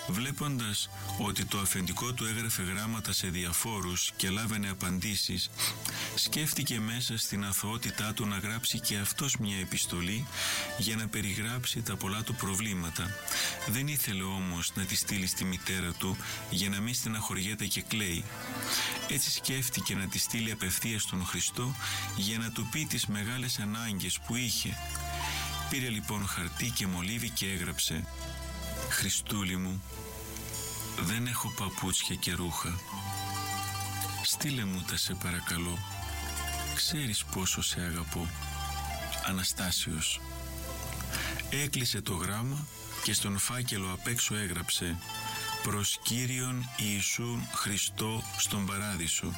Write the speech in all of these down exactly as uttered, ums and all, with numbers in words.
Βλέποντας ότι το αφεντικό του έγραφε γράμματα σε διαφόρους και λάβαινε απαντήσεις, σκέφτηκε μέσα στην αθωότητά του να γράψει και αυτός μια επιστολή για να περιγράψει τα πολλά του προβλήματα. Δεν ήθελε όμως να τη στείλει στη μητέρα του για να μην στεναχωριέται και κλαίει. Έτσι σκέφτηκε να τη στείλει απευθείας στον Χριστό για να του πει τις μεγάλες ανάγκες που είχε. Πήρε λοιπόν χαρτί και μολύβι και έγραψε: «Χριστούλη μου, δεν έχω παπούτσια και ρούχα. Στείλε μου τα σε παρακαλώ. Ξέρεις πόσο σε αγαπώ. Αναστάσιος». Έκλεισε το γράμμα και στον φάκελο απ' έξω έγραψε: «Προς Κύριον Ιησούν Χριστό στον Παράδεισο».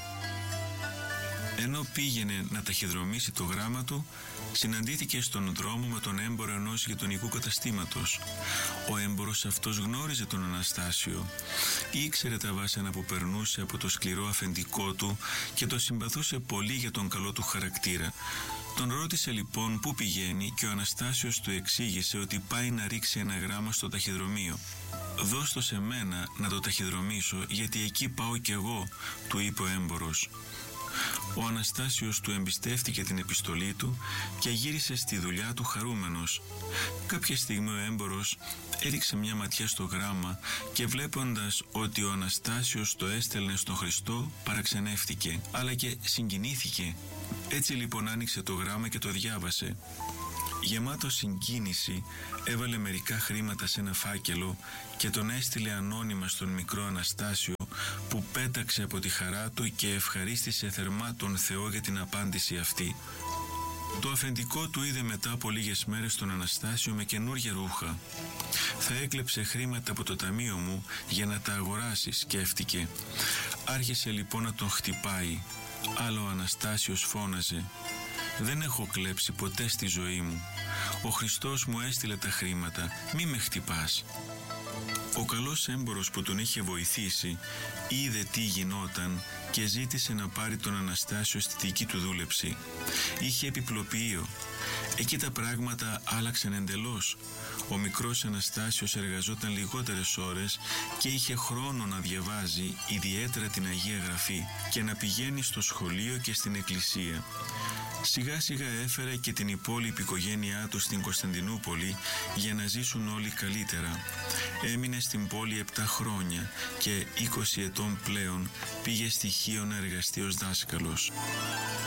Ενώ πήγαινε να ταχυδρομήσει το γράμμα του, συναντήθηκε στον δρόμο με τον έμπορο ενός γειτονικού καταστήματος. Ο έμπορος αυτός γνώριζε τον Αναστάσιο. Ήξερε τα βάσανα που περνούσε από το σκληρό αφεντικό του και το συμπαθούσε πολύ για τον καλό του χαρακτήρα. Τον ρώτησε λοιπόν πού πηγαίνει και ο Αναστάσιος του εξήγησε ότι πάει να ρίξει ένα γράμμα στο ταχυδρομείο. «Δώσ' το σε μένα να το ταχυδρομήσω, γιατί εκεί πάω κι εγώ», του είπε ο έμπορος. Ο Αναστάσιος του εμπιστεύτηκε την επιστολή του και γύρισε στη δουλειά του χαρούμενος. Κάποια στιγμή ο έμπορος έριξε μια ματιά στο γράμμα και βλέποντας ότι ο Αναστάσιος το έστελνε στον Χριστό, παραξενεύτηκε, αλλά και συγκινήθηκε. Έτσι λοιπόν άνοιξε το γράμμα και το διάβασε. Γεμάτο συγκίνηση, έβαλε μερικά χρήματα σε ένα φάκελο και τον έστειλε ανώνυμα στον μικρό Αναστάσιο, που πέταξε από τη χαρά του και ευχαρίστησε θερμά τον Θεό για την απάντηση αυτή. Το αφεντικό του είδε μετά από λίγες μέρες τον Αναστάσιο με καινούργια ρούχα. «Θα έκλεψε χρήματα από το ταμείο μου για να τα αγοράσει», σκέφτηκε. Άρχισε λοιπόν να τον χτυπάει, αλλά ο Αναστάσιος φώναζε: «Δεν έχω κλέψει ποτέ στη ζωή μου. Ο Χριστός μου έστειλε τα χρήματα, μη με χτυπάς». Ο καλός έμπορος που τον είχε βοηθήσει είδε τι γινόταν και ζήτησε να πάρει τον Αναστάσιο στη δική του δούλεψη. Είχε επιπλοποιείο. Εκεί τα πράγματα άλλαξαν εντελώς. Ο μικρός Αναστάσιος εργαζόταν λιγότερες ώρες και είχε χρόνο να διαβάζει ιδιαίτερα την Αγία Γραφή και να πηγαίνει στο σχολείο και στην εκκλησία. Σιγά σιγά έφερε και την υπόλοιπη οικογένειά του στην Κωνσταντινούπολη για να ζήσουν όλοι καλύτερα. Έμεινε στην πόλη επτά χρόνια και είκοσι ετών πλέον πήγε στη Χίο να εργαστεί ως δάσκαλος.